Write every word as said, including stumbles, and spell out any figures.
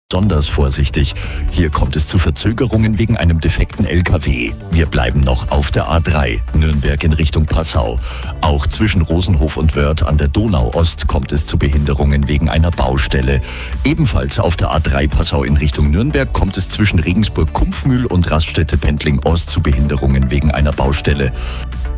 Besonders vorsichtig. Hier kommt es zu Verzögerungen wegen einem defekten L K W. Wir bleiben noch auf der A drei, Nürnberg in Richtung Passau. Auch zwischen Rosenhof und Wörth an der Donau-Ost kommt es zu Behinderungen wegen einer Baustelle. Ebenfalls auf der A drei Passau in Richtung Nürnberg kommt es zwischen Regensburg-Kumpfmühl und Raststätte Pendling Ost zu Behinderungen wegen einer Baustelle.